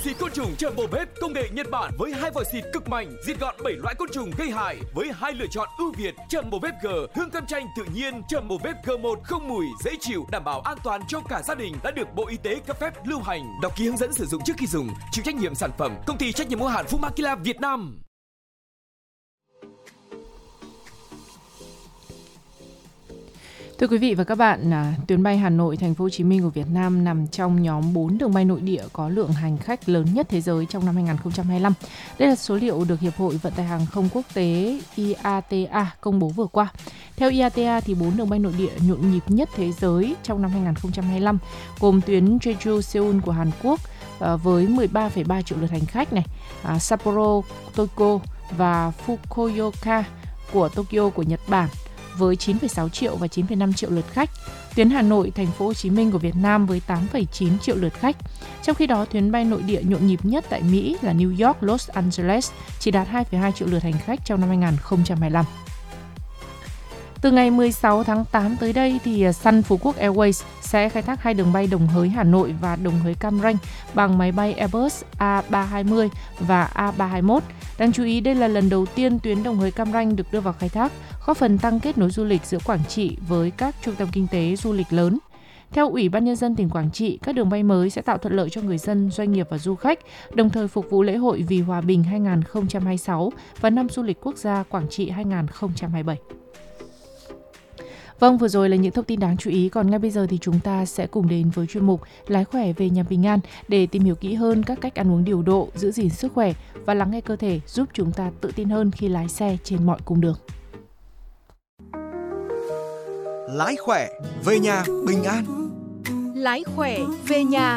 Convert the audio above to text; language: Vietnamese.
xịt côn trùng Jumbo Babe công nghệ Nhật Bản với 2 vòi xịt cực mạnh, diệt gọn 7 loại côn trùng gây hại với 2 lựa chọn ưu việt. Jumbo Babe G hương cam chanh tự nhiên, Jumbo Babe G1 không mùi, dễ chịu, đảm bảo an toàn cho cả gia đình, đã được Bộ Y tế cấp phép lưu hành. Đọc ký hướng dẫn sử dụng trước khi dùng. Chịu trách nhiệm sản phẩm công ty trách nhiệm hữu hạn Fumakila Việt Nam. Thưa quý vị và các bạn, tuyến bay Hà Nội Thành phố Hồ Chí Minh của Việt Nam nằm trong nhóm 4 đường bay nội địa có lượng hành khách lớn nhất thế giới trong năm 2025. Đây là số liệu được Hiệp hội Vận tải Hàng không Quốc tế IATA công bố vừa qua. Theo IATA thì 4 đường bay nội địa nhộn nhịp nhất thế giới trong năm 2025 gồm tuyến Jeju Seoul của Hàn Quốc với 13,3 triệu lượt hành khách này, Sapporo Tokyo và Fukuoka của Tokyo của Nhật Bản với 9,6 triệu và 9,5 triệu lượt khách. Tuyến Hà Nội Thành phố Hồ Chí Minh của Việt Nam với 8,9 triệu lượt khách. Trong khi đó, tuyến bay nội địa nhộn nhịp nhất tại Mỹ là New York Los Angeles chỉ đạt 2,2 triệu lượt hành khách trong năm 2025. Từ ngày 16 tháng 8 tới đây thì Sun Phú Quốc Airways sẽ khai thác 2 đường bay Đồng Hới Hà Nội và Đồng Hới Cam Ranh bằng máy bay Airbus A320 và A321. Đáng chú ý, đây là lần đầu tiên tuyến Đồng Hới Cam Ranh được đưa vào khai thác, góp phần tăng kết nối du lịch giữa Quảng Trị với các trung tâm kinh tế du lịch lớn. Theo Ủy ban Nhân dân tỉnh Quảng Trị, các đường bay mới sẽ tạo thuận lợi cho người dân, doanh nghiệp và du khách, đồng thời phục vụ lễ hội Vì Hòa Bình 2026 và năm du lịch quốc gia Quảng Trị 2027. Vâng, vừa rồi là những thông tin đáng chú ý. Còn ngay bây giờ thì chúng ta sẽ cùng đến với chuyên mục Lái khỏe về nhà bình an để tìm hiểu kỹ hơn các cách ăn uống điều độ, giữ gìn sức khỏe và lắng nghe cơ thể, giúp chúng ta tự tin hơn khi lái xe trên mọi cung đường. Lái khỏe về nhà bình an. Lái khỏe về nhà